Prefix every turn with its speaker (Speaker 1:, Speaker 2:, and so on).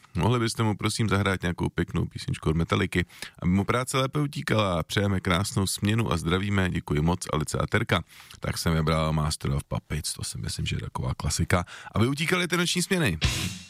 Speaker 1: Mohli byste mu prosím zahrát nějakou pěknou písničku od Metalliky, aby mu práce lépe utíkala. Přejeme krásnou směnu a zdravíme, děkuji moc, Alice a Terka. Tak jsem vybral Master of Puppets, to si myslím, že je taková klasika, aby utíkali ty noční směny.